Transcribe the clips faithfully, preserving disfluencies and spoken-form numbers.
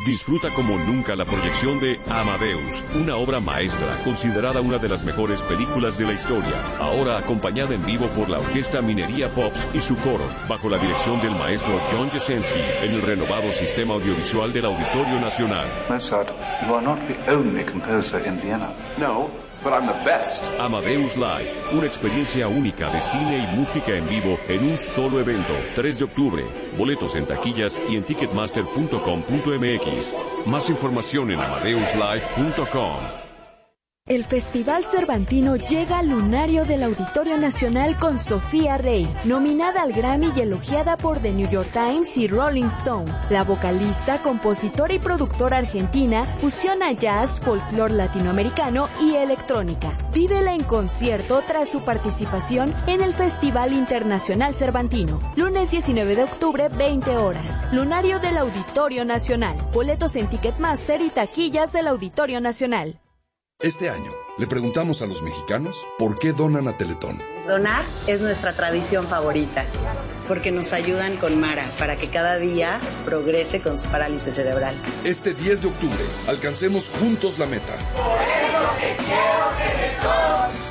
Disfruta como nunca la proyección de Amadeus, una obra maestra considerada una de las mejores películas de la historia. Ahora acompañada en vivo por la Orquesta Minería Pops y su coro, bajo la dirección del maestro John Jasenski, en el renovado sistema audiovisual del Auditorio Nacional. Mozart, you are not the only composer in Vienna. No, but I'm the best. Amadeus Live, una experiencia única de cine y música en vivo en un solo evento. tres de octubre. Boletos en taquillas y en ticketmaster punto com punto m x. Más información en amadeus live punto com. El Festival Cervantino llega al lunario del Auditorio Nacional con Sofía Rey, nominada al Grammy y elogiada por The New York Times y Rolling Stone. La vocalista, compositora y productora argentina fusiona jazz, folclore latinoamericano y electrónica. Vívela en concierto tras su participación en el Festival Internacional Cervantino. Lunes diecinueve de octubre, veinte horas. Lunario del Auditorio Nacional. Boletos en Ticketmaster y taquillas del Auditorio Nacional. Este año, le preguntamos a los mexicanos por qué donan a Teletón. Donar es nuestra tradición favorita, porque nos ayudan con Mara para que cada día progrese con su parálisis cerebral. Este diez de octubre, alcancemos juntos la meta. Por eso que quiero Teletón.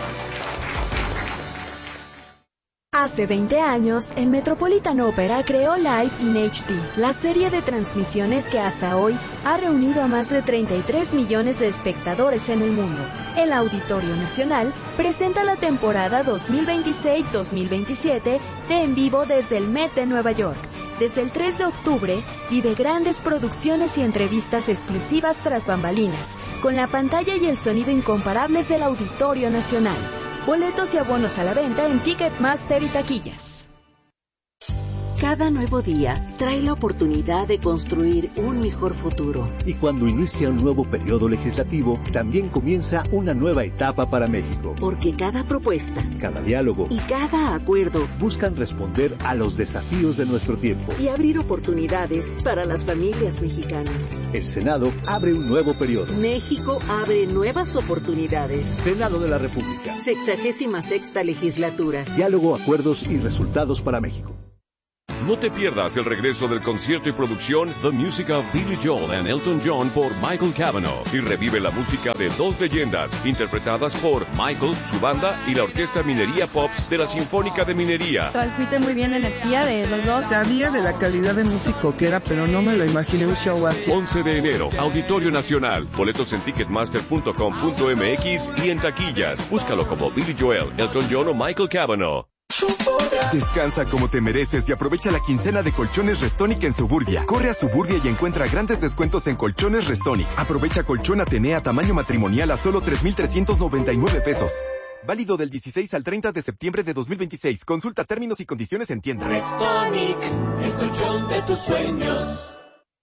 Hace veinte años, el Metropolitan Opera creó Live in H D, la serie de transmisiones que hasta hoy ha reunido a más de treinta y tres millones de espectadores en el mundo. El Auditorio Nacional presenta la temporada dos mil veintiséis dos mil veintisiete de En Vivo desde el Met de Nueva York. Desde el tres de octubre, vive grandes producciones y entrevistas exclusivas tras bambalinas, con la pantalla y el sonido incomparables del Auditorio Nacional. Boletos y abonos a la venta en Ticketmaster y taquillas. Cada nuevo día trae la oportunidad de construir un mejor futuro. Y cuando inicia un nuevo periodo legislativo, también comienza una nueva etapa para México. Porque cada propuesta, cada diálogo y cada acuerdo buscan responder a los desafíos de nuestro tiempo y abrir oportunidades para las familias mexicanas. El Senado abre un nuevo periodo. México abre nuevas oportunidades. Senado de la República. Sexagésima sexta legislatura. Diálogo, acuerdos y resultados para México. No te pierdas el regreso del concierto y producción The Music of Billy Joel and Elton John por Michael Cavanaugh y revive la música de dos leyendas interpretadas por Michael, su banda y la Orquesta Minería Pops de la Sinfónica de Minería. Transmite muy bien la energía de los dos. Sabía de la calidad de músico que era, pero no me lo imaginé un show así. once de enero, Auditorio Nacional. Boletos en ticketmaster punto com punto m x y en taquillas. Búscalo como Billy Joel, Elton John o Michael Cavanaugh. Descansa como te mereces y aprovecha la quincena de Colchones Restonic en Suburbia. Corre a Suburbia y encuentra grandes descuentos en Colchones Restonic. Aprovecha colchón Atenea tamaño matrimonial a solo tres mil trescientos noventa y nueve pesos. Válido del dieciséis al treinta de septiembre de dos mil veintiséis. Consulta términos y condiciones en tienda. Restonic, el colchón de tus sueños.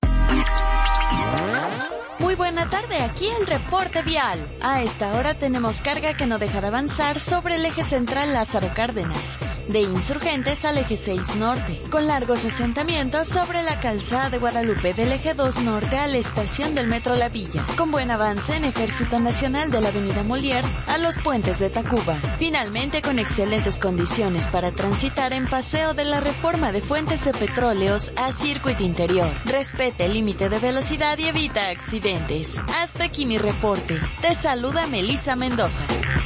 Muy buena tarde, aquí el reporte vial. A esta hora tenemos carga que no deja de avanzar sobre el eje central Lázaro Cárdenas, de Insurgentes al eje seis Norte, con largos asentamientos sobre la calzada de Guadalupe del eje dos Norte a la estación del Metro La Villa, con buen avance en Ejército Nacional de la avenida Molière a los puentes de Tacuba. Finalmente, con excelentes condiciones para transitar en Paseo de la Reforma de Fuentes de Petróleos a Circuito Interior. Respete el límite de velocidad y evita accidentes. Hasta aquí mi reporte. Te saluda Melissa Mendoza.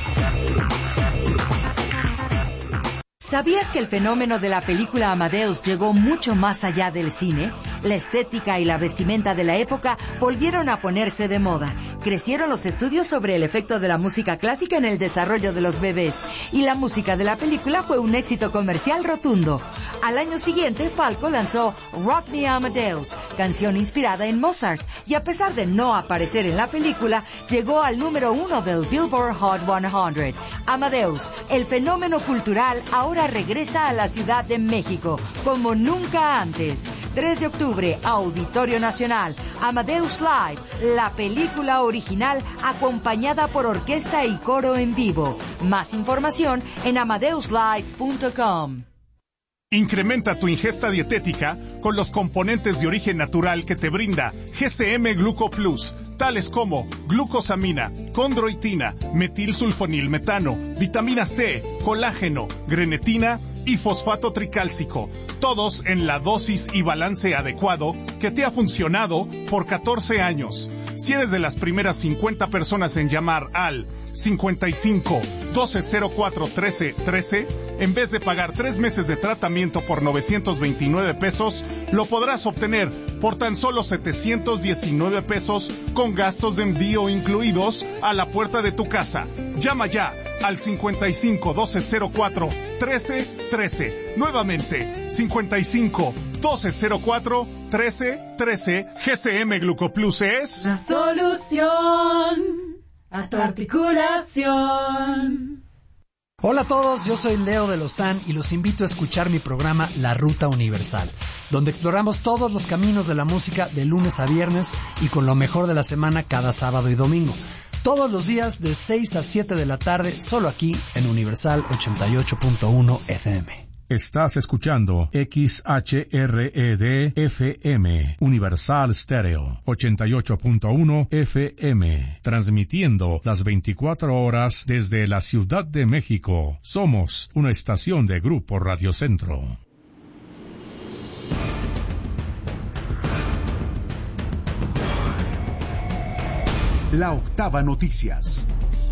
¿Sabías que el fenómeno de la película Amadeus llegó mucho más allá del cine? La estética y la vestimenta de la época volvieron a ponerse de moda. Crecieron los estudios sobre el efecto de la música clásica en el desarrollo de los bebés. Y la música de la película fue un éxito comercial rotundo. Al año siguiente, Falco lanzó Rock Me Amadeus, canción inspirada en Mozart. Y a pesar de no aparecer en la película, llegó al número uno del Billboard Hot cien. Amadeus, el fenómeno cultural, ahora regresa a la Ciudad de México, como nunca antes. tres de octubre, Auditorio Nacional, Amadeus Live, la película original acompañada por orquesta y coro en vivo. Más información en amadeus live punto com. Incrementa tu ingesta dietética con los componentes de origen natural que te brinda G C M Gluco Plus, tales como glucosamina, condroitina, metilsulfonilmetano, vitamina C, colágeno, grenetina y fosfato tricálcico, todos en la dosis y balance adecuado que te ha funcionado por catorce años. Si eres de las primeras cincuenta personas en llamar al cincuenta y cinco, doce cero cuatro, trece, trece, en vez de pagar tres meses de tratamiento por novecientos veintinueve pesos, lo podrás obtener por tan solo setecientos diecinueve pesos con gastos de envío incluidos a la puerta de tu casa. Llama ya al cincuenta y cinco, doce cero cuatro, trece, trece. Nuevamente, cincuenta y cinco, doce cero cuatro, trece, trece. G C M Glucoplus es la solución a tu articulación. Hola a todos, yo soy Leo de Lozán y los invito a escuchar mi programa La Ruta Universal, donde exploramos todos los caminos de la música de lunes a viernes y con lo mejor de la semana cada sábado y domingo. Todos los días de seis a siete de la tarde, solo aquí en Universal ochenta y ocho punto uno F M. Estás escuchando X H R E D F M, Universal Stereo, ochenta y ocho punto uno F M, transmitiendo las veinticuatro horas desde la Ciudad de México. Somos una estación de Grupo Radio Centro. La Octava Noticias.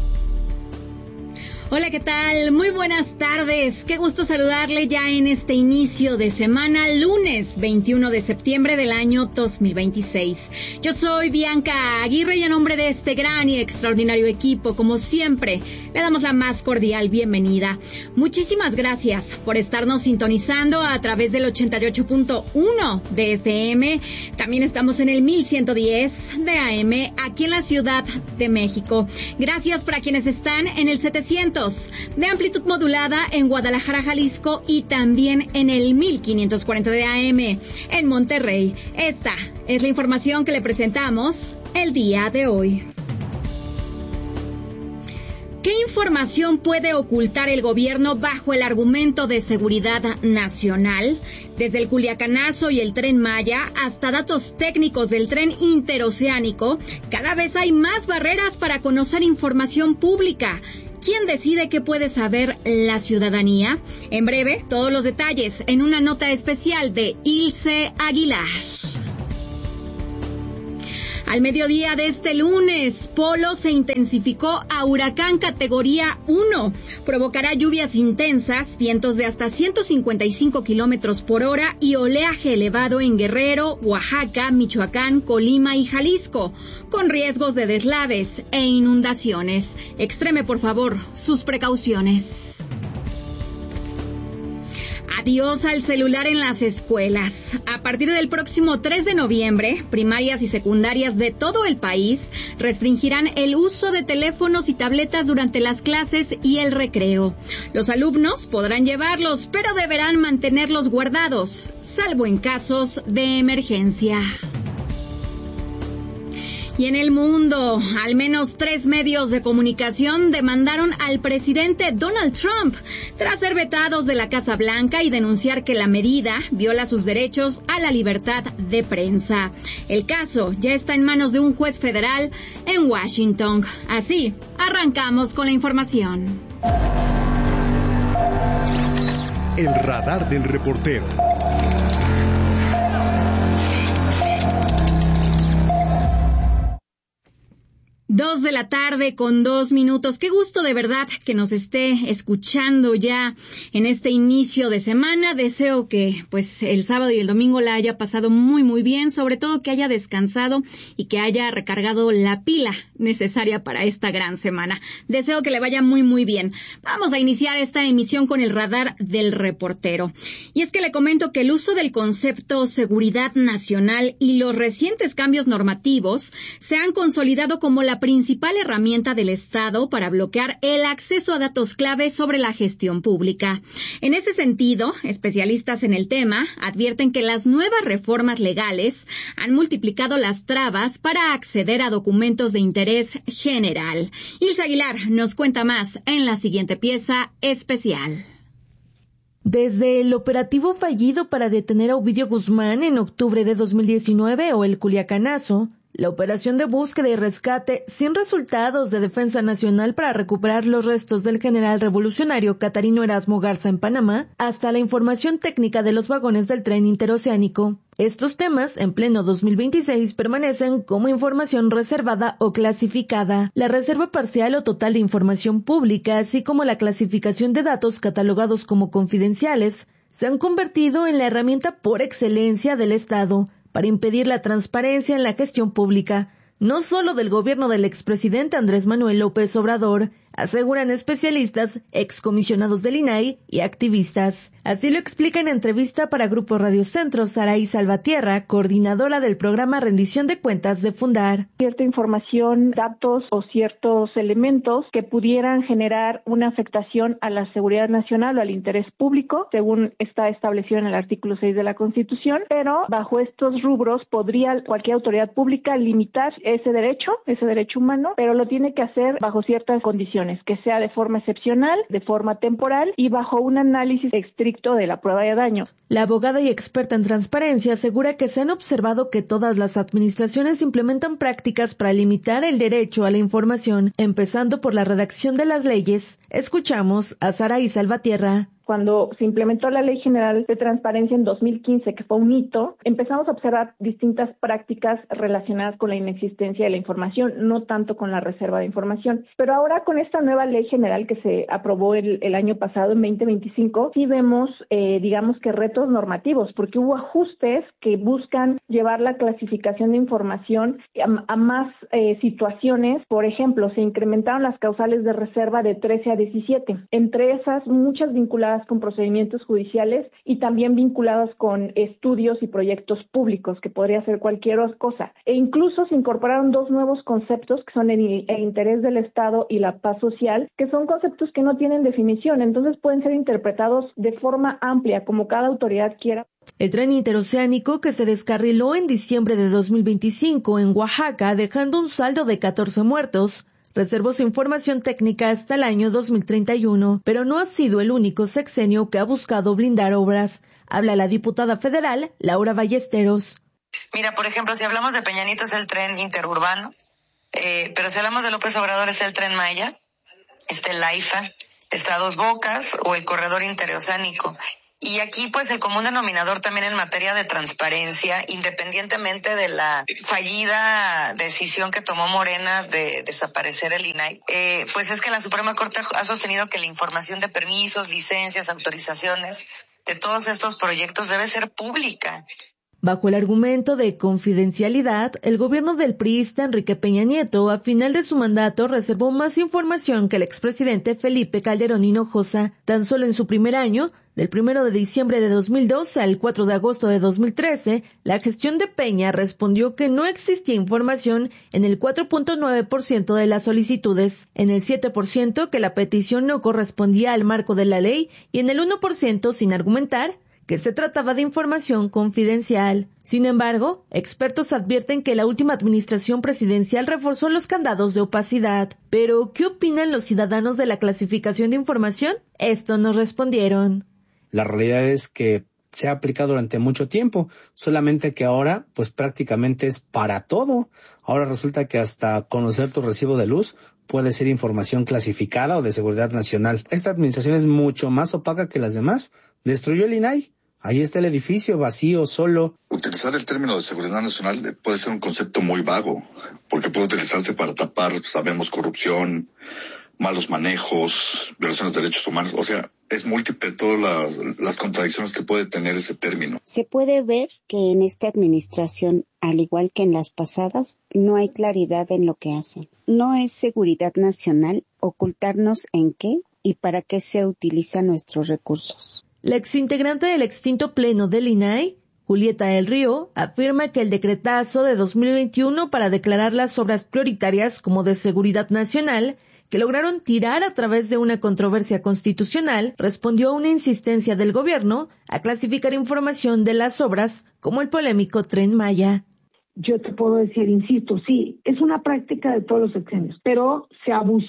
Hola, ¿qué tal? Muy buenas tardes. Qué gusto saludarle ya en este inicio de semana, lunes veintiuno de septiembre del año dos mil veintiséis. Yo soy Bianca Aguirre y en nombre de este gran y extraordinario equipo, como siempre, le damos la más cordial bienvenida. Muchísimas gracias por estarnos sintonizando a través del ochenta y ocho punto uno de F M. También estamos en el mil ciento diez de A M aquí en la Ciudad de México. Gracias para quienes están en el setecientos de amplitud modulada en Guadalajara, Jalisco, y también en el mil quinientos cuarenta de A M en Monterrey. Esta es la información que le presentamos el día de hoy. ¿Qué información puede ocultar el gobierno bajo el argumento de seguridad nacional? Desde el Culiacanazo y el Tren Maya hasta datos técnicos del tren interoceánico, cada vez hay más barreras para conocer información pública. ¿Quién decide qué puede saber la ciudadanía? En breve, todos los detalles en una nota especial de Ilse Aguilar. Al mediodía de este lunes, Polo se intensificó a huracán categoría uno. Provocará lluvias intensas, vientos de hasta ciento cincuenta y cinco kilómetros por hora y oleaje elevado en Guerrero, Oaxaca, Michoacán, Colima y Jalisco, con riesgos de deslaves e inundaciones. Extreme, por favor, sus precauciones. Adiós al celular en las escuelas. A partir del próximo tres de noviembre, primarias y secundarias de todo el país restringirán el uso de teléfonos y tabletas durante las clases y el recreo. Los alumnos podrán llevarlos, pero deberán mantenerlos guardados, salvo en casos de emergencia. Y en el mundo, al menos tres medios de comunicación demandaron al presidente Donald Trump tras ser vetados de la Casa Blanca y denunciar que la medida viola sus derechos a la libertad de prensa. El caso ya está en manos de un juez federal en Washington. Así, arrancamos con la información. El radar del reportero. Dos de la tarde con dos minutos. Qué gusto de verdad que nos esté escuchando ya en este inicio de semana. Deseo que pues el sábado y el domingo la haya pasado muy muy bien, sobre todo que haya descansado y que haya recargado la pila necesaria para esta gran semana. Deseo que le vaya muy muy bien. Vamos a iniciar esta emisión con el radar del reportero. Y es que le comento que el uso del concepto seguridad nacional y los recientes cambios normativos se han consolidado como la principal herramienta del Estado para bloquear el acceso a datos clave sobre la gestión pública. En ese sentido, especialistas en el tema advierten que las nuevas reformas legales han multiplicado las trabas para acceder a documentos de interés general. Ilse Aguilar nos cuenta más en la siguiente pieza especial. Desde el operativo fallido para detener a Ovidio Guzmán en octubre de dos mil diecinueve o el Culiacanazo, La operación de búsqueda y rescate sin resultados de Defensa Nacional para recuperar los restos del general revolucionario Catarino Erasmo Garza en Panamá, hasta la información técnica de los vagones del tren interoceánico. Estos temas, en pleno dos mil veintiséis, permanecen como información reservada o clasificada. La reserva parcial o total de información pública, así como la clasificación de datos catalogados como confidenciales, se han convertido en la herramienta por excelencia del Estado para impedir la transparencia en la gestión pública, no solo del gobierno del expresidente Andrés Manuel López Obrador, aseguran especialistas, excomisionados del I N A I y activistas. Así lo explica en entrevista para Grupo Radio Centro Saraí Salvatierra, coordinadora del programa Rendición de Cuentas de Fundar. Cierta información, datos o ciertos elementos que pudieran generar una afectación a la seguridad nacional o al interés público, según está establecido en el artículo seis de la Constitución, pero bajo estos rubros podría cualquier autoridad pública limitar ese derecho, ese derecho humano, pero lo tiene que hacer bajo ciertas condiciones, que sea de forma excepcional, de forma temporal y bajo un análisis estricto de la prueba de daño. La abogada y experta en transparencia asegura que se han observado que todas las administraciones implementan prácticas para limitar el derecho a la información, empezando por la redacción de las leyes. Escuchamos a Saraí Salvatierra. Cuando se implementó la Ley General de Transparencia en dos mil quince, que fue un hito, empezamos a observar distintas prácticas relacionadas con la inexistencia de la información, no tanto con la reserva de información. Pero ahora con esta nueva Ley General que se aprobó el, el año pasado, en veinte veinticinco, sí vemos, eh, digamos que retos normativos, porque hubo ajustes que buscan llevar la clasificación de información a, a más eh, situaciones. Por ejemplo, se incrementaron las causales de reserva de trece a diecisiete. Entre esas, muchas vinculadas con procedimientos judiciales y también vinculados con estudios y proyectos públicos, que podría ser cualquier cosa. E incluso se incorporaron dos nuevos conceptos que son el, el interés del Estado y la paz social, que son conceptos que no tienen definición, entonces pueden ser interpretados de forma amplia, como cada autoridad quiera. El tren interoceánico, que se descarriló en diciembre de dos mil veinticinco en Oaxaca, dejando un saldo de catorce muertos, reservó su información técnica hasta el año dos mil treinta y uno, pero no ha sido el único sexenio que ha buscado blindar obras. Habla la diputada federal Laura Ballesteros. Mira, por ejemplo, si hablamos de Peña Nieto es el tren interurbano, eh, pero si hablamos de López Obrador es el tren Maya, está el AIFA, está Dos Bocas o el corredor interoceánico. Y aquí, pues, el común denominador también en materia de transparencia, independientemente de la fallida decisión que tomó Morena de desaparecer el I N A I, eh, pues es que la Suprema Corte ha sostenido que la información de permisos, licencias, autorizaciones de todos estos proyectos debe ser pública. Bajo el argumento de confidencialidad, el gobierno del priista Enrique Peña Nieto, a final de su mandato, reservó más información que el expresidente Felipe Calderón Hinojosa. Tan solo en su primer año, del primero de diciembre de dos mil doce al cuatro de agosto de dos mil trece, la gestión de Peña respondió que no existía información en el cuatro punto nueve por ciento de las solicitudes, en el siete por ciento que la petición no correspondía al marco de la ley y en el uno por ciento sin argumentar que se trataba de información confidencial. Sin embargo, expertos advierten que la última administración presidencial reforzó los candados de opacidad. Pero, ¿qué opinan los ciudadanos de la clasificación de información? Esto nos respondieron. La realidad es que se ha aplicado durante mucho tiempo, solamente que ahora, pues prácticamente es para todo. Ahora resulta que hasta conocer tu recibo de luz puede ser información clasificada o de seguridad nacional. Esta administración es mucho más opaca que las demás. Destruyó el I N A I. Ahí está el edificio vacío, solo. Utilizar el término de seguridad nacional puede ser un concepto muy vago, porque puede utilizarse para tapar, sabemos, corrupción, malos manejos, violaciones de derechos humanos. O sea, es múltiple todas las, las contradicciones que puede tener ese término. Se puede ver que en esta administración, al igual que en las pasadas, no hay claridad en lo que hacen. No es seguridad nacional ocultarnos en qué y para qué se utilizan nuestros recursos. La exintegrante del extinto pleno del I N A I, Julieta del Río, afirma que el decretazo de dos mil veintiuno para declarar las obras prioritarias como de seguridad nacional, que lograron tirar a través de una controversia constitucional, respondió a una insistencia del gobierno a clasificar información de las obras como el polémico Tren Maya. Yo te puedo decir, insisto, sí, es una práctica de todos los sexenios, pero se abusó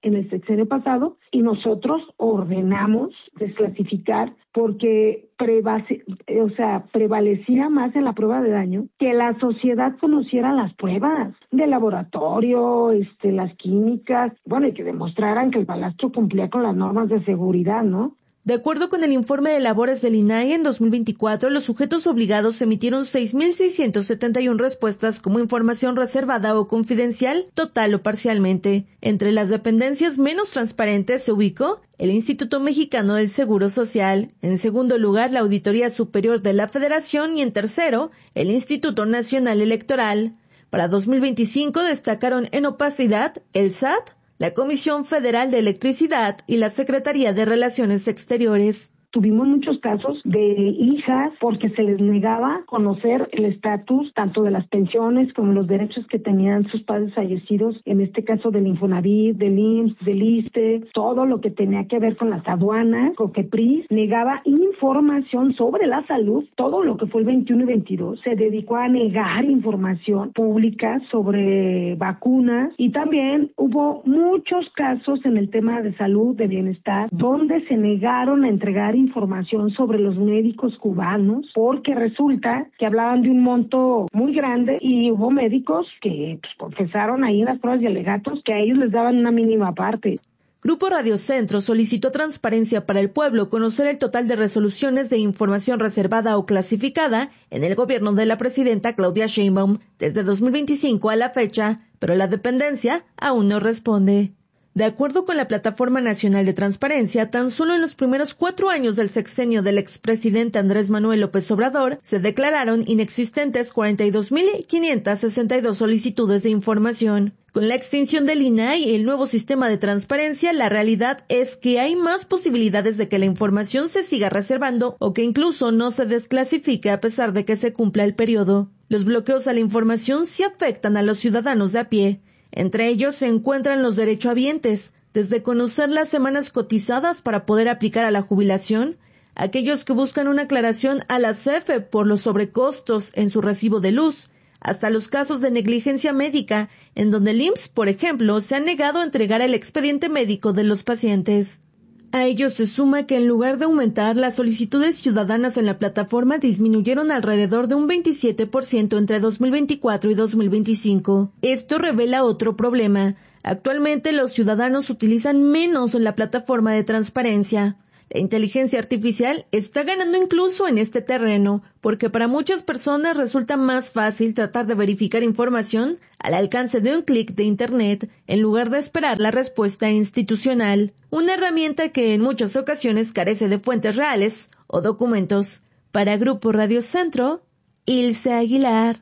en el sexenio pasado y nosotros ordenamos desclasificar porque prevase, o sea, prevalecía más en la prueba de daño que la sociedad conociera las pruebas de laboratorio, este, las químicas, bueno, y que demostraran que el balastro cumplía con las normas de seguridad, ¿no? De acuerdo con el informe de labores del INAI, en dos mil veinticuatro, los sujetos obligados emitieron seis mil seiscientas setenta y una respuestas como información reservada o confidencial, total o parcialmente. Entre las dependencias menos transparentes se ubicó el Instituto Mexicano del Seguro Social, en segundo lugar la Auditoría Superior de la Federación y en tercero el Instituto Nacional Electoral. Para dos mil veinticinco destacaron en opacidad el S A T, la Comisión Federal de Electricidad y la Secretaría de Relaciones Exteriores. Tuvimos muchos casos de hijas porque se les negaba conocer el estatus tanto de las pensiones como los derechos que tenían sus padres fallecidos, en este caso del Infonavit, del I M S S, del I S S S T E, todo lo que tenía que ver con las aduanas, Cofepris, negaba información sobre la salud, todo lo que fue el veintiuno y veintidós, se dedicó a negar información pública sobre vacunas y también hubo muchos casos en el tema de salud, de bienestar, donde se negaron a entregar información información sobre los médicos cubanos, porque resulta que hablaban de un monto muy grande y hubo médicos que pues, confesaron ahí en las pruebas y alegatos que a ellos les daban una mínima parte. Grupo Radio Centro solicitó Transparencia para el Pueblo conocer el total de resoluciones de información reservada o clasificada en el gobierno de la presidenta Claudia Sheinbaum desde dos mil veinticinco a la fecha, pero la dependencia aún no responde. De acuerdo con la Plataforma Nacional de Transparencia, tan solo en los primeros cuatro años del sexenio del expresidente Andrés Manuel López Obrador se declararon inexistentes cuarenta y dos mil quinientas sesenta y dos solicitudes de información. Con la extinción del INAI y el nuevo sistema de transparencia, la realidad es que hay más posibilidades de que la información se siga reservando o que incluso no se desclasifique a pesar de que se cumpla el periodo. Los bloqueos a la información sí afectan a los ciudadanos de a pie. Entre ellos se encuentran los derechohabientes, desde conocer las semanas cotizadas para poder aplicar a la jubilación, aquellos que buscan una aclaración a la C F E por los sobrecostos en su recibo de luz, hasta los casos de negligencia médica, en donde el I M S S, por ejemplo, se ha negado a entregar el expediente médico de los pacientes. A ello se suma que en lugar de aumentar, las solicitudes ciudadanas en la plataforma disminuyeron alrededor de un veintisiete por ciento entre dos mil veinticuatro y dos mil veinticinco. Esto revela otro problema. Actualmente los ciudadanos utilizan menos la plataforma de transparencia. La inteligencia artificial está ganando incluso en este terreno, porque para muchas personas resulta más fácil tratar de verificar información al alcance de un clic de Internet en lugar de esperar la respuesta institucional, una herramienta que en muchas ocasiones carece de fuentes reales o documentos. Para Grupo Radio Centro, Ilse Aguilar.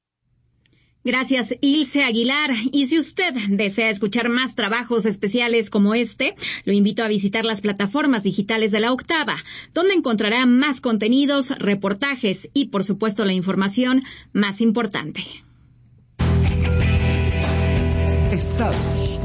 Gracias, Ilse Aguilar. Y si usted desea escuchar más trabajos especiales como este, lo invito a visitar las plataformas digitales de La Octava, donde encontrará más contenidos, reportajes y, por supuesto, la información más importante. Estados.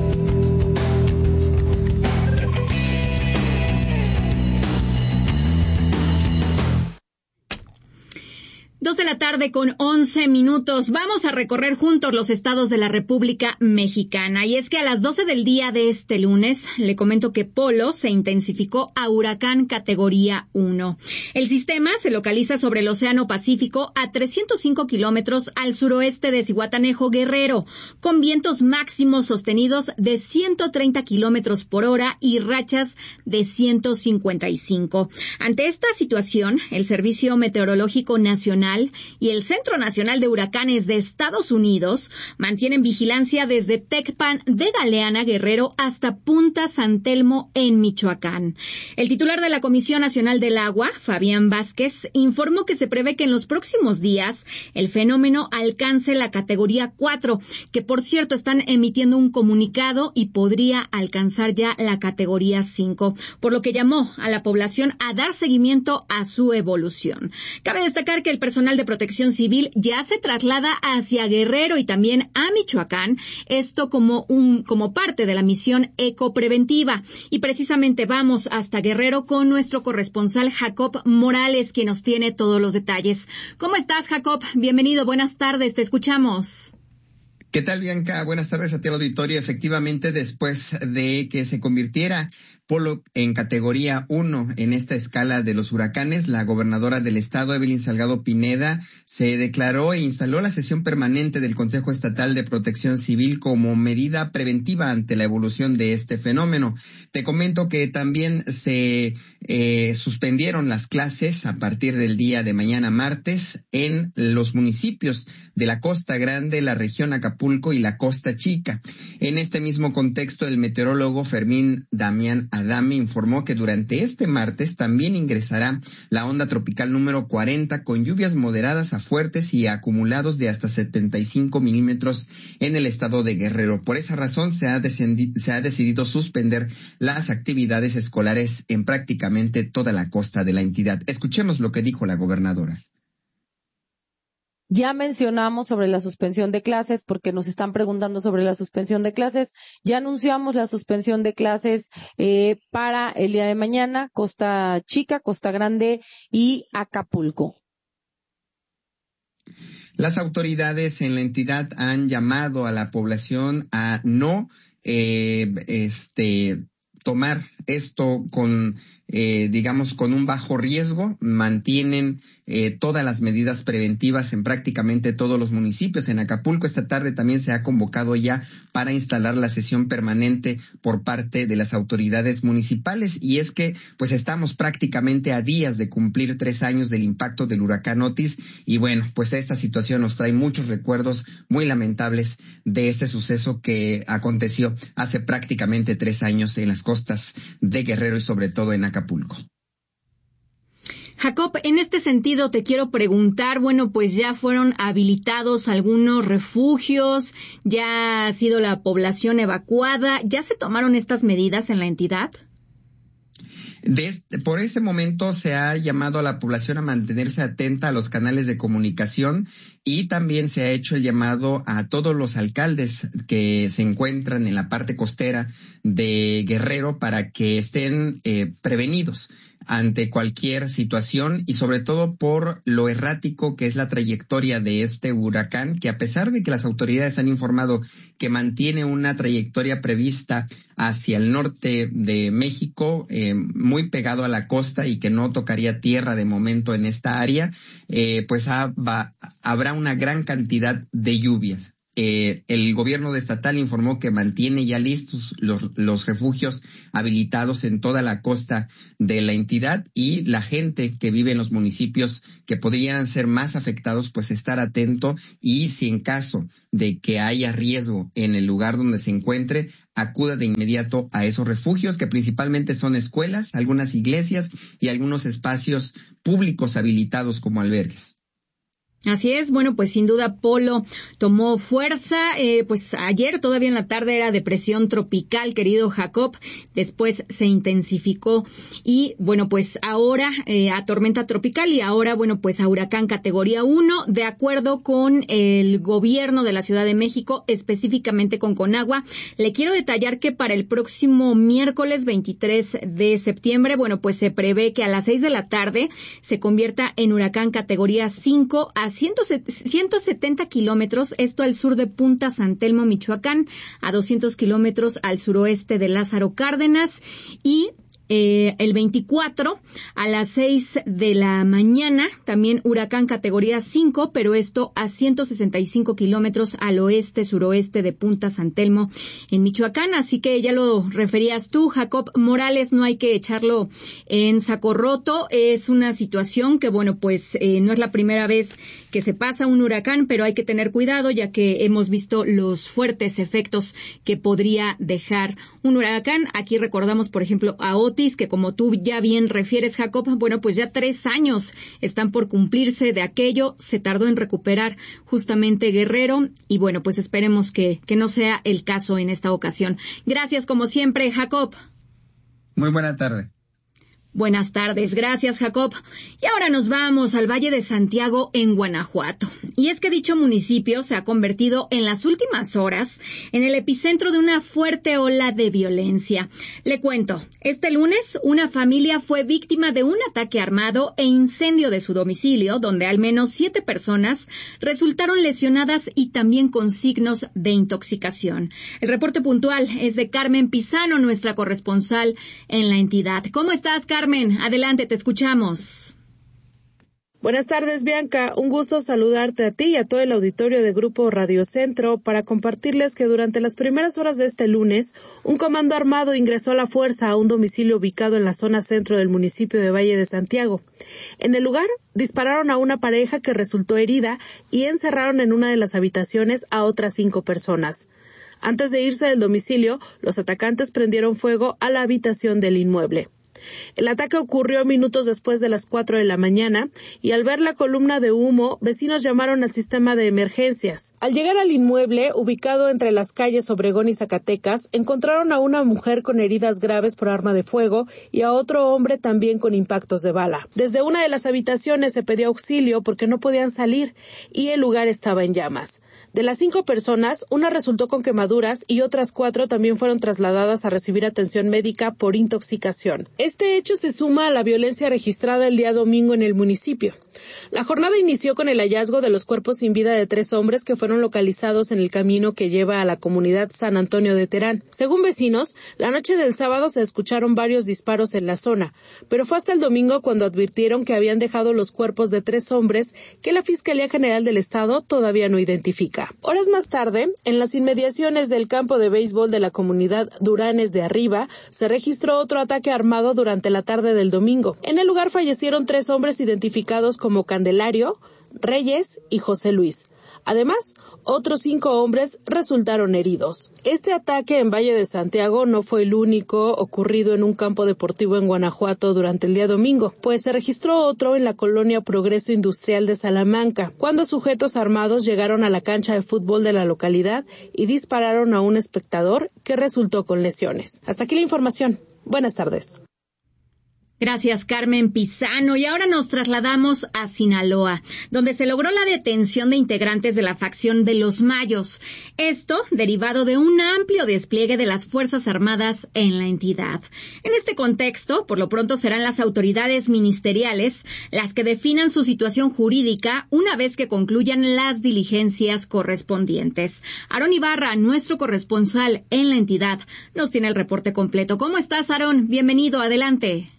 Dos de la tarde con once minutos. Vamos a recorrer juntos los estados de la República Mexicana. Y es que a las doce del día de este lunes, le comento que Polo se intensificó a huracán categoría uno. El sistema se localiza sobre el Océano Pacífico a trescientos cinco kilómetros al suroeste de Zihuatanejo, Guerrero, con vientos máximos sostenidos de ciento treinta kilómetros por hora y rachas de ciento cincuenta y cinco. Ante esta situación, el Servicio Meteorológico Nacional y el Centro Nacional de Huracanes de Estados Unidos mantienen vigilancia desde Tecpan de Galeana, Guerrero, hasta Punta San Telmo en Michoacán. El titular de la Comisión Nacional del Agua, Fabián Vázquez, informó que se prevé que en los próximos días el fenómeno alcance la categoría cuatro, que por cierto están emitiendo un comunicado y podría alcanzar ya la categoría cinco, por lo que llamó a la población a dar seguimiento a su evolución. Cabe destacar que el personal de Protección Civil ya se traslada hacia Guerrero y también a Michoacán, esto como un como parte de la misión ecopreventiva. Y precisamente vamos hasta Guerrero con nuestro corresponsal Jacob Morales, quien nos tiene todos los detalles. ¿Cómo estás, Jacob? Bienvenido, buenas tardes, te escuchamos. ¿Qué tal, Bianca? Buenas tardes a ti al auditorio. Efectivamente, después de que se convirtiera Polo en categoría uno en esta escala de los huracanes, la gobernadora del estado, Evelyn Salgado Pineda, se declaró e instaló la sesión permanente del Consejo Estatal de Protección Civil como medida preventiva ante la evolución de este fenómeno. Te comento que también se eh, suspendieron las clases a partir del día de mañana martes en los municipios de la Costa Grande, la región Acapulco y la Costa Chica. En este mismo contexto, el meteorólogo Fermín Damián Adame informó que durante este martes también ingresará la onda tropical número cuarenta con lluvias moderadas a fuertes y acumulados de hasta setenta y cinco milímetros en el estado de Guerrero. Por esa razón se ha, descendi- se ha decidido suspender las actividades escolares en prácticamente toda la costa de la entidad. Escuchemos lo que dijo la gobernadora. Ya mencionamos sobre la suspensión de clases porque nos están preguntando sobre la suspensión de clases. Ya anunciamos la suspensión de clases eh, para el día de mañana, Costa Chica, Costa Grande y Acapulco. Las autoridades en la entidad han llamado a la población a no eh, este tomar esto con eh, digamos con un bajo riesgo. Mantienen eh, todas las medidas preventivas en prácticamente todos los municipios. En Acapulco esta tarde también se ha convocado ya para instalar la sesión permanente por parte de las autoridades municipales, y es que pues estamos prácticamente a días de cumplir tres años del impacto del huracán Otis, y bueno, pues esta situación nos trae muchos recuerdos muy lamentables de este suceso que aconteció hace prácticamente tres años en las costas de Guerrero y sobre todo en Acapulco. Jacob, en este sentido te quiero preguntar, bueno, pues ya fueron habilitados algunos refugios, ya ha sido la población evacuada, ¿ya se tomaron estas medidas en la entidad? Desde, por ese momento se ha llamado a la población a mantenerse atenta a los canales de comunicación, y también se ha hecho el llamado a todos los alcaldes que se encuentran en la parte costera de Guerrero para que estén eh, prevenidos ante cualquier situación, y sobre todo por lo errático que es la trayectoria de este huracán, que a pesar de que las autoridades han informado que mantiene una trayectoria prevista hacia el norte de México, eh, muy pegado a la costa, y que no tocaría tierra de momento en esta área, eh, pues ha, va, habrá una gran cantidad de lluvias. Eh, el gobierno estatal informó que mantiene ya listos los, los refugios habilitados en toda la costa de la entidad, y la gente que vive en los municipios que podrían ser más afectados, pues estar atento, y si en caso de que haya riesgo en el lugar donde se encuentre, acuda de inmediato a esos refugios, que principalmente son escuelas, algunas iglesias y algunos espacios públicos habilitados como albergues. Así es, bueno, pues sin duda Polo tomó fuerza, eh, pues ayer todavía en la tarde era depresión tropical, querido Jacob, después se intensificó y bueno, pues ahora eh, a tormenta tropical, y ahora bueno, pues a huracán categoría uno, de acuerdo con el gobierno de la Ciudad de México, específicamente con Conagua. Le quiero detallar que para el próximo miércoles veintitrés de septiembre, bueno, pues se prevé que a las seis de la tarde se convierta en huracán categoría cinco a ciento setenta kilómetros, esto al sur de Punta San Telmo, Michoacán, a doscientos kilómetros al suroeste de Lázaro Cárdenas, y Eh, el veinticuatro a las seis de la mañana, también huracán categoría cinco, pero esto a ciento sesenta y cinco kilómetros al oeste, suroeste de Punta San Telmo, en Michoacán. Así que ya lo referías tú, Jacob Morales, no hay que echarlo en saco roto. Es una situación que, bueno, pues eh, no es la primera vez que se pasa un huracán, pero hay que tener cuidado, ya que hemos visto los fuertes efectos que podría dejar un huracán. Aquí recordamos, por ejemplo, a Otis, que como tú ya bien refieres, Jacob, bueno, pues ya tres años están por cumplirse de aquello, se tardó en recuperar justamente Guerrero, y bueno, pues esperemos que, que no sea el caso en esta ocasión. Gracias como siempre, Jacob. Muy buena tarde. Buenas tardes, gracias Jacob. Y ahora nos vamos al Valle de Santiago en Guanajuato. Y es que dicho municipio se ha convertido en las últimas horas en el epicentro de una fuerte ola de violencia. Le cuento, este lunes una familia fue víctima de un ataque armado e incendio de su domicilio, donde al menos siete personas resultaron lesionadas y también con signos de intoxicación. El reporte puntual es de Carmen Pizano, nuestra corresponsal en la entidad. ¿Cómo estás, Carmen? Carmen, adelante, te escuchamos. Buenas tardes, Bianca. Un gusto saludarte a ti y a todo el auditorio de Grupo Radio Centro para compartirles que durante las primeras horas de este lunes, un comando armado ingresó a la fuerza a un domicilio ubicado en la zona centro del municipio de Valle de Santiago. En el lugar, dispararon a una pareja que resultó herida y encerraron en una de las habitaciones a otras cinco personas. Antes de irse del domicilio, los atacantes prendieron fuego a la habitación del inmueble. El ataque ocurrió minutos después de las cuatro de la mañana y al ver la columna de humo, vecinos llamaron al sistema de emergencias. Al llegar al inmueble, ubicado entre las calles Obregón y Zacatecas, encontraron a una mujer con heridas graves por arma de fuego y a otro hombre también con impactos de bala. Desde una de las habitaciones se pidió auxilio porque no podían salir y el lugar estaba en llamas. De las cinco personas, una resultó con quemaduras y otras cuatro también fueron trasladadas a recibir atención médica por intoxicación. Este hecho se suma a la violencia registrada el día domingo en el municipio. La jornada inició con el hallazgo de los cuerpos sin vida de tres hombres que fueron localizados en el camino que lleva a la comunidad San Antonio de Terán. Según vecinos, la noche del sábado se escucharon varios disparos en la zona, pero fue hasta el domingo cuando advirtieron que habían dejado los cuerpos de tres hombres que la Fiscalía General del Estado todavía no identifica. Horas más tarde, en las inmediaciones del campo de béisbol de la comunidad Duranes de Arriba, se registró otro ataque armado durante la tarde del domingo. En el lugar fallecieron tres hombres identificados como Candelario, Reyes y José Luis. Además, otros cinco hombres resultaron heridos. Este ataque en Valle de Santiago no fue el único ocurrido en un campo deportivo en Guanajuato durante el día domingo, pues se registró otro en la colonia Progreso Industrial de Salamanca, cuando sujetos armados llegaron a la cancha de fútbol de la localidad y dispararon a un espectador que resultó con lesiones. Hasta aquí la información. Buenas tardes. Gracias, Carmen Pizano. Y ahora nos trasladamos a Sinaloa, donde se logró la detención de integrantes de la facción de los Mayos. Esto derivado de un amplio despliegue de las Fuerzas Armadas en la entidad. En este contexto, por lo pronto serán las autoridades ministeriales las que definan su situación jurídica una vez que concluyan las diligencias correspondientes. Aarón Ibarra, nuestro corresponsal en la entidad, nos tiene el reporte completo. ¿Cómo estás, Aarón? Bienvenido, adelante.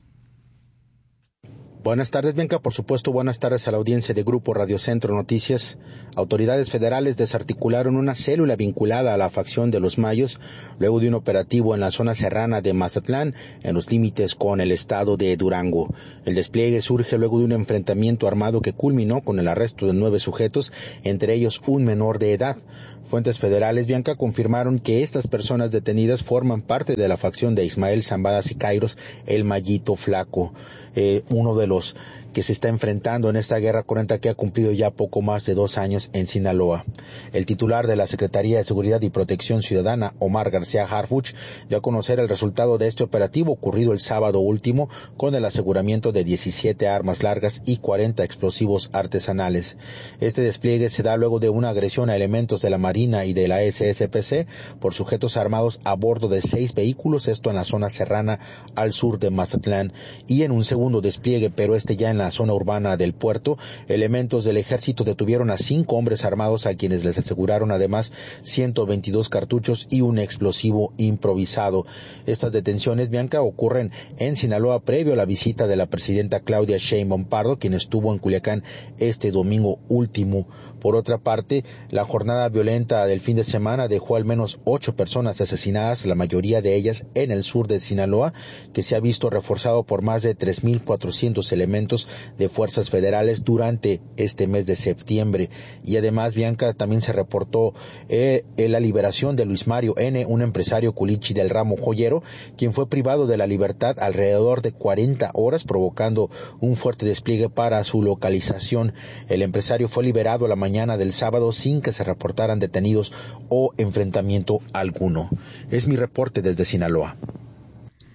Buenas tardes, Bianca. Por supuesto, buenas tardes a la audiencia de Grupo Radio Centro Noticias. Autoridades federales desarticularon una célula vinculada a la facción de los Mayos luego de un operativo en la zona serrana de Mazatlán, en los límites con el estado de Durango. El despliegue surge luego de un enfrentamiento armado que culminó con el arresto de nueve sujetos, entre ellos un menor de edad. Fuentes federales, Bianca, confirmaron que estas personas detenidas forman parte de la facción de Ismael Zambada Sicairos, el Mayito Flaco, eh, uno de los que se está enfrentando en esta guerra cruenta que ha cumplido ya poco más de dos años en Sinaloa. El titular de la Secretaría de Seguridad y Protección Ciudadana, Omar García Harfuch, dio a conocer el resultado de este operativo ocurrido el sábado último con el aseguramiento de diecisiete armas largas y cuarenta explosivos artesanales. Este despliegue se da luego de una agresión a elementos de la Marina y de la S S P C por sujetos armados a bordo de seis vehículos, esto en la zona serrana al sur de Mazatlán, y en un segundo despliegue, pero este ya en la zona urbana del puerto, elementos del ejército detuvieron a cinco hombres armados a quienes les aseguraron además ciento veintidós cartuchos y un explosivo improvisado. Estas detenciones, Bianca, ocurren en Sinaloa previo a la visita de la presidenta Claudia Sheinbaum Pardo, quien estuvo en Culiacán este domingo último. Por otra parte, la jornada violenta del fin de semana dejó al menos ocho personas asesinadas, la mayoría de ellas en el sur de Sinaloa, que se ha visto reforzado por más de tres mil cuatrocientos elementos de fuerzas federales durante este mes de septiembre. Y además, Bianca, también se reportó eh, la liberación de Luis Mario N., un empresario culichi del ramo joyero, quien fue privado de la libertad alrededor de cuarenta horas, provocando un fuerte despliegue para su localización. El empresario fue liberado la mañana del sábado sin que se reportaran detenidos o enfrentamiento alguno. Es mi reporte desde Sinaloa.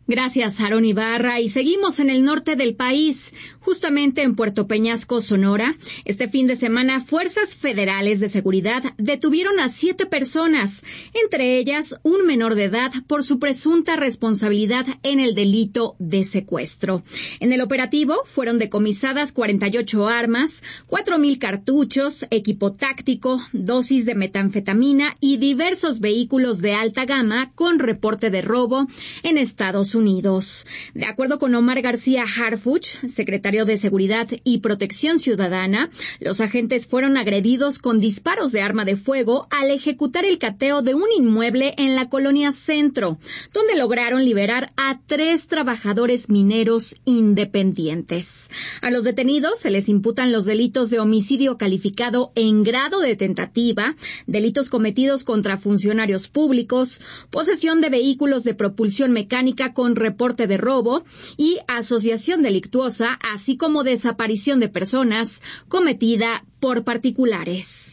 Gracias, Aarón Ibarra. Y seguimos en el norte del país, justamente en Puerto Peñasco, Sonora. Este fin de semana, fuerzas federales de seguridad detuvieron a siete personas, entre ellas un menor de edad, por su presunta responsabilidad en el delito de secuestro. En el operativo fueron decomisadas cuarenta y ocho armas, cuatro mil cartuchos, equipo táctico, dosis de metanfetamina y diversos vehículos de alta gama con reporte de robo en Estados Unidos. De acuerdo con Omar García Harfuch, secretario de Seguridad y Protección Ciudadana, los agentes fueron agredidos con disparos de arma de fuego al ejecutar el cateo de un inmueble en la colonia Centro, donde lograron liberar a tres trabajadores mineros independientes. A los detenidos se les imputan los delitos de homicidio calificado en grado de tentativa, delitos cometidos contra funcionarios públicos, posesión de vehículos de propulsión mecánica con reporte de robo y asociación delictuosa, así como desaparición de personas cometida por particulares.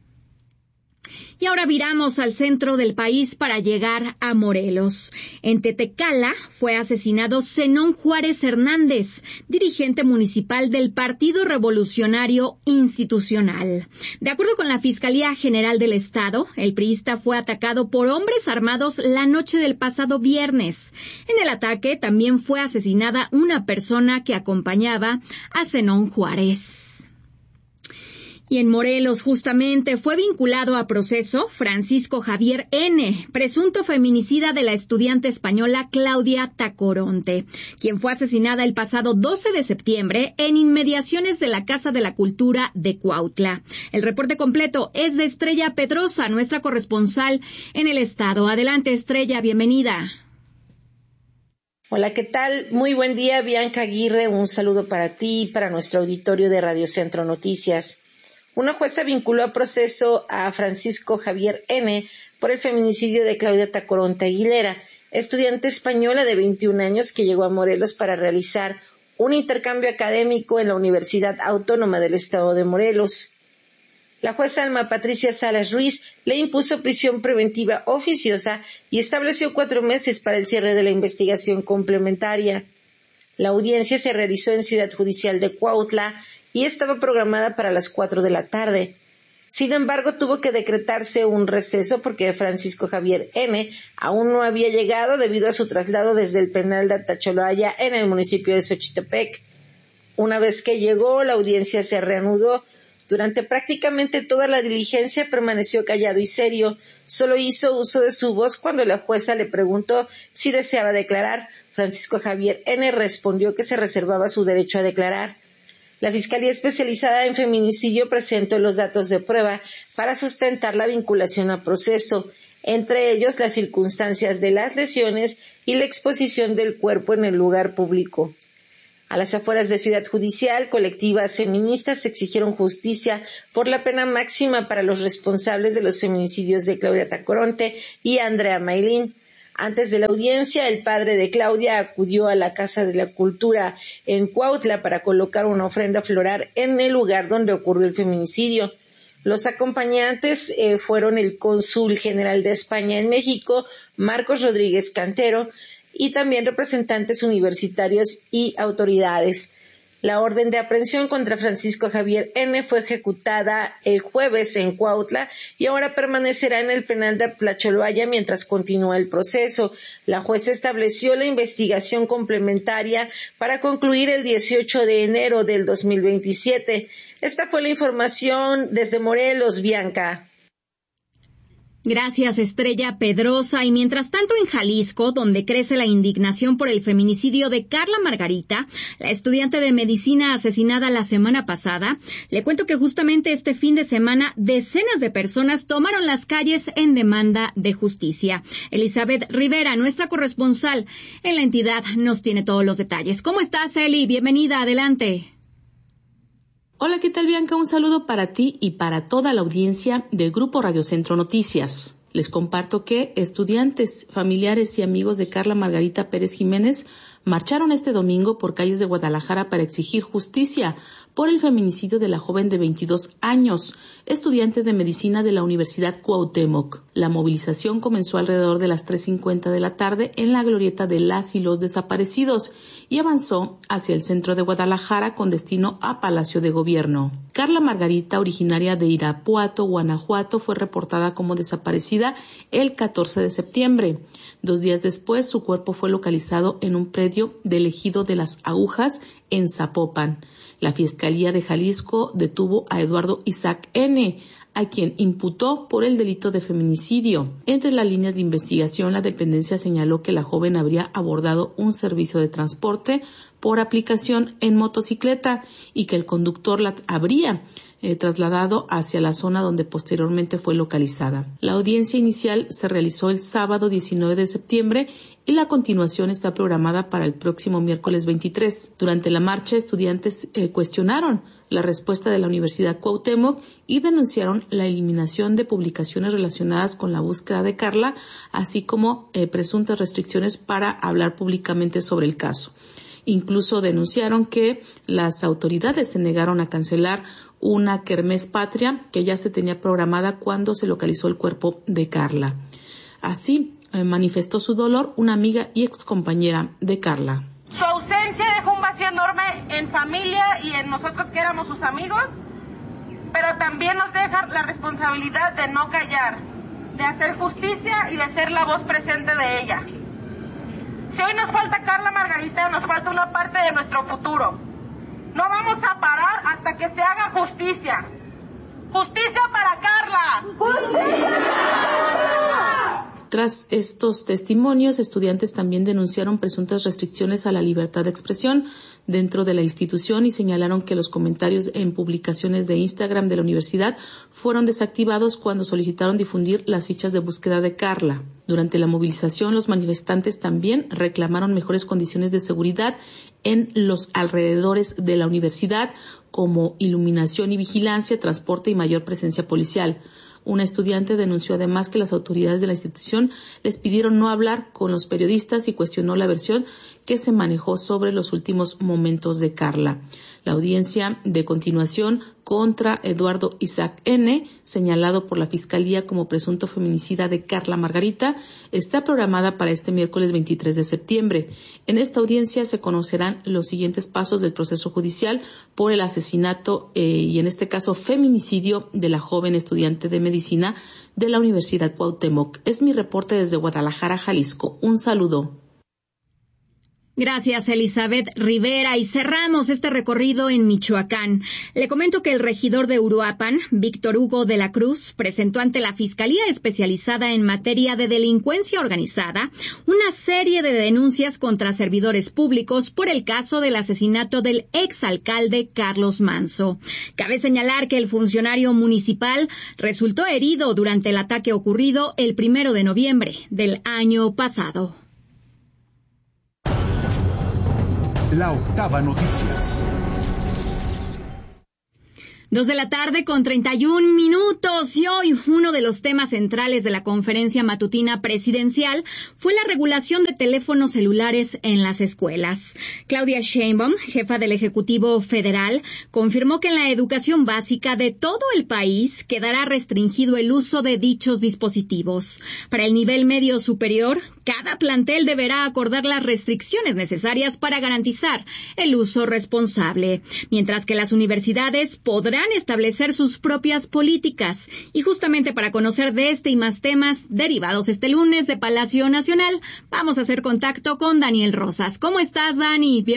Y ahora viramos al centro del país para llegar a Morelos. En Tetecala fue asesinado Zenón Juárez Hernández, dirigente municipal del Partido Revolucionario Institucional. De acuerdo con la Fiscalía General del Estado, el priista fue atacado por hombres armados la noche del pasado viernes. En el ataque también fue asesinada una persona que acompañaba a Zenón Juárez. Y en Morelos, justamente, fue vinculado a proceso Francisco Javier N., presunto feminicida de la estudiante española Claudia Tacoronte, quien fue asesinada el pasado doce de septiembre en inmediaciones de la Casa de la Cultura de Cuautla. El reporte completo es de Estrella Pedrosa, nuestra corresponsal en el estado. Adelante, Estrella, bienvenida. Hola, ¿qué tal? Muy buen día, Bianca Aguirre. Un saludo para ti y para nuestro auditorio de Radio Centro Noticias. Una jueza vinculó a proceso a Francisco Javier N. por el feminicidio de Claudia Tacoronte Aguilera, estudiante española de veintiún años que llegó a Morelos para realizar un intercambio académico en la Universidad Autónoma del Estado de Morelos. La jueza Alma Patricia Salas Ruiz le impuso prisión preventiva oficiosa y estableció cuatro meses para el cierre de la investigación complementaria. La audiencia se realizó en Ciudad Judicial de Cuautla y estaba programada para las cuatro de la tarde. Sin embargo, tuvo que decretarse un receso porque Francisco Javier N. aún no había llegado debido a su traslado desde el penal de Atacholoaya en el municipio de Xochitepec. Una vez que llegó, la audiencia se reanudó. Durante prácticamente toda la diligencia permaneció callado y serio. Solo hizo uso de su voz cuando la jueza le preguntó si deseaba declarar. Francisco Javier N. respondió que se reservaba su derecho a declarar. La Fiscalía Especializada en Feminicidio presentó los datos de prueba para sustentar la vinculación a proceso, entre ellos las circunstancias de las lesiones y la exposición del cuerpo en el lugar público. A las afueras de Ciudad Judicial, colectivas feministas exigieron justicia por la pena máxima para los responsables de los feminicidios de Claudia Tacoronte y Andrea Maylin. Antes de la audiencia, el padre de Claudia acudió a la Casa de la Cultura en Cuautla para colocar una ofrenda floral en el lugar donde ocurrió el feminicidio. Los acompañantes eh, fueron el cónsul general de España en México, Marcos Rodríguez Cantero, y también representantes universitarios y autoridades. La orden de aprehensión contra Francisco Javier N. fue ejecutada el jueves en Cuautla y ahora permanecerá en el penal de Tlacholoaya mientras continúa el proceso. La jueza estableció la investigación complementaria para concluir el dieciocho de enero del dos mil veintisiete. Esta fue la información desde Morelos, Bianca. Gracias, Estrella Pedrosa. Y mientras tanto, en Jalisco, donde crece la indignación por el feminicidio de Carla Margarita, la estudiante de medicina asesinada la semana pasada, le cuento que justamente este fin de semana decenas de personas tomaron las calles en demanda de justicia. Elizabeth Rivera, nuestra corresponsal en la entidad, nos tiene todos los detalles. ¿Cómo estás, Eli? Bienvenida, adelante. Hola, ¿qué tal, Bianca? Un saludo para ti y para toda la audiencia del Grupo Radio Centro Noticias. Les comparto que estudiantes, familiares y amigos de Carla Margarita Pérez Jiménez marcharon este domingo por calles de Guadalajara para exigir justicia por el feminicidio de la joven de veintidós años, estudiante de medicina de la Universidad Cuauhtémoc. La movilización comenzó alrededor de las tres cincuenta de la tarde en la glorieta de las y los desaparecidos y avanzó hacia el centro de Guadalajara con destino a Palacio de Gobierno. Carla Margarita, originaria de Irapuato, Guanajuato, fue reportada como desaparecida el catorce de septiembre. Dos días después, su cuerpo fue localizado en un predio del ejido de Las Agujas, en Zapopan. La Fiscalía de Jalisco detuvo a Eduardo Isaac N., a quien imputó por el delito de feminicidio. Entre las líneas de investigación, la dependencia señaló que la joven habría abordado un servicio de transporte por aplicación en motocicleta y que el conductor la habría eh, trasladado hacia la zona donde posteriormente fue localizada. La audiencia inicial se realizó el sábado diecinueve de septiembre y la continuación está programada para el próximo miércoles veintitrés. Durante la marcha, estudiantes eh, cuestionaron la respuesta de la Universidad Cuauhtémoc y denunciaron la eliminación de publicaciones relacionadas con la búsqueda de Carla, así como eh, presuntas restricciones para hablar públicamente sobre el caso. Incluso denunciaron que las autoridades se negaron a cancelar una kermés patria que ya se tenía programada cuando se localizó el cuerpo de Carla. Así eh, manifestó su dolor una amiga y excompañera de Carla. Su ausencia dejó un vacío enorme en familia y en nosotros que éramos sus amigos, pero también nos deja la responsabilidad de no callar, de hacer justicia y de ser la voz presente de ella. Si hoy nos falta Carla Margarita, nos falta una parte de nuestro futuro. No vamos a parar hasta que se haga justicia. ¡Justicia para Carla! ¡Justicia! Tras estos testimonios, estudiantes también denunciaron presuntas restricciones a la libertad de expresión dentro de la institución y señalaron que los comentarios en publicaciones de Instagram de la universidad fueron desactivados cuando solicitaron difundir las fichas de búsqueda de Carla. Durante la movilización, los manifestantes también reclamaron mejores condiciones de seguridad en los alrededores de la universidad, como iluminación y vigilancia, transporte y mayor presencia policial. Una estudiante denunció además que las autoridades de la institución les pidieron no hablar con los periodistas y cuestionó la versión que se manejó sobre los últimos momentos de Carla. La audiencia de continuación contra Eduardo Isaac N., señalado por la Fiscalía como presunto feminicida de Carla Margarita, está programada para este miércoles veintitrés de septiembre. En esta audiencia se conocerán los siguientes pasos del proceso judicial por el asesinato eh, y en este caso feminicidio de la joven estudiante de medicina de la Universidad Cuauhtémoc. Es mi reporte desde Guadalajara, Jalisco. Un saludo. Gracias, Elizabeth Rivera. Y cerramos este recorrido en Michoacán. Le comento que el regidor de Uruapan, Víctor Hugo de la Cruz, presentó ante la Fiscalía Especializada en Materia de Delincuencia Organizada una serie de denuncias contra servidores públicos por el caso del asesinato del exalcalde Carlos Manso. Cabe señalar que el funcionario municipal resultó herido durante el ataque ocurrido el primero de noviembre del año pasado. La Octava Noticias. Dos de la tarde con treinta y un minutos y hoy uno de los temas centrales de la conferencia matutina presidencial fue la regulación de teléfonos celulares en las escuelas. Claudia Sheinbaum, jefa del Ejecutivo Federal, confirmó que en la educación básica de todo el país quedará restringido el uso de dichos dispositivos. Para el nivel medio superior, cada plantel deberá acordar las restricciones necesarias para garantizar el uso responsable, mientras que las universidades podrán establecer sus propias políticas. Y justamente para conocer de este y más temas derivados este lunes de Palacio Nacional, vamos a hacer contacto con Daniel Rosas. ¿Cómo estás, Dani? Bien